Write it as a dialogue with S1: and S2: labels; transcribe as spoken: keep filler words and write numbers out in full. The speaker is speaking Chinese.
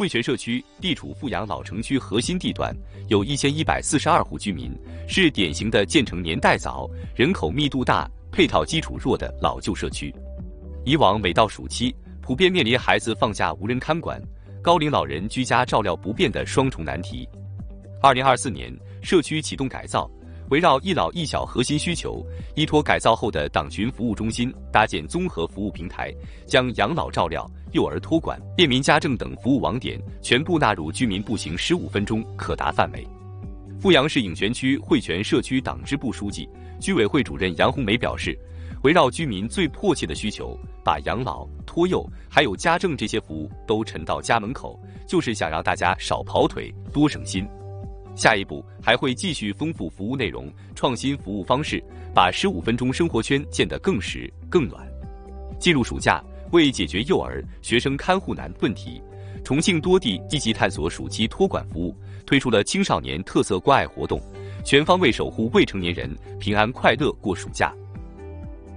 S1: 汇泉社区地处富阳老城区核心地段，有一千一百四十二户居民，是典型的建成年代早、人口密度大、配套基础弱的老旧社区。以往每到暑期，普遍面临孩子放假无人看管、高龄老人居家照料不便的双重难题。二零二四年，社区启动改造，围绕一老一小核心需求，依托改造后的党群服务中心，搭建综合服务平台，将养老照料、幼儿托管、便民家政等服务网点全部纳入居民步行十五分钟可达范围。富阳市颍泉区汇泉社区党支部书记、居委会主任杨红梅表示，围绕居民最迫切的需求，把养老、托幼还有家政这些服务都沉到家门口，就是想让大家少跑腿、多省心。下一步还会继续丰富服务内容，创新服务方式，把十五分钟生活圈建得更实、更暖。进入暑假，为解决幼儿、学生看护难问题，重庆多地积极探索暑期托管服务，推出了青少年特色关爱活动，全方位守护未成年人平安快乐过暑假。